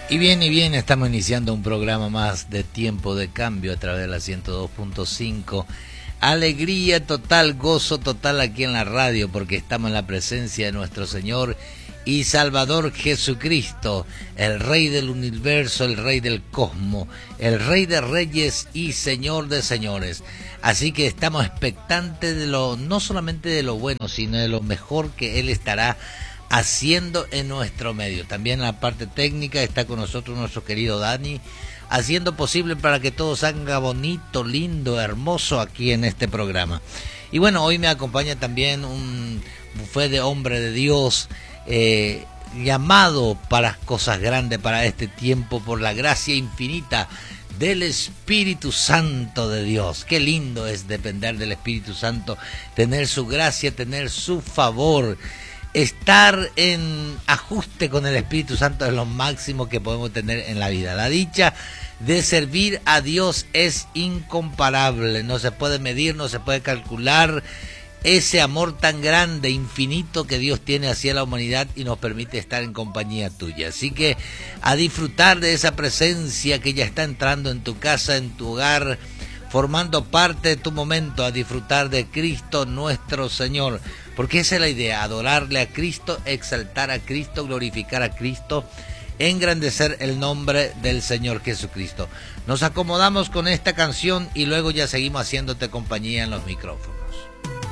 Y bien, estamos iniciando un programa más de Tiempo de Cambio a través de la 102.5. Alegría total, gozo total aquí en la radio, porque estamos en la presencia de nuestro Señor y Salvador Jesucristo, el Rey del universo, el Rey del cosmos, el Rey de reyes y Señor de señores. Así que estamos expectantes de no solamente de lo bueno, sino de lo mejor que Él estará haciendo en nuestro medio. También en la parte técnica está con nosotros nuestro querido Dani, haciendo posible para que todo salga bonito, lindo, hermoso aquí en este programa. Y bueno, hoy me acompaña también un buffet de hombre de Dios, llamado para cosas grandes para este tiempo por la gracia infinita del Espíritu Santo de Dios. Qué lindo es depender del Espíritu Santo, tener su gracia, tener su favor. Estar en ajuste con el Espíritu Santo es lo máximo que podemos tener en la vida. La dicha de servir a Dios es incomparable, no se puede medir, no se puede calcular ese amor tan grande, infinito que Dios tiene hacia la humanidad y nos permite estar en compañía tuya. Así que a disfrutar de esa presencia que ya está entrando en tu casa, en tu hogar, formando parte de tu momento, a disfrutar de Cristo nuestro Señor. Porque esa es la idea, adorarle a Cristo, exaltar a Cristo, glorificar a Cristo, engrandecer el nombre del Señor Jesucristo. Nos acomodamos con esta canción y luego ya seguimos haciéndote compañía en los micrófonos.